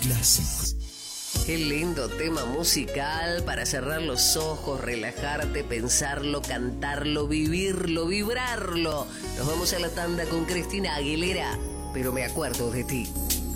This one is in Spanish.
Clásicos. Qué lindo tema musical para cerrar los ojos, relajarte, pensarlo, cantarlo, vivirlo, vibrarlo. Nos vamos a la tanda con Cristina Aguilera, pero me acuerdo de ti.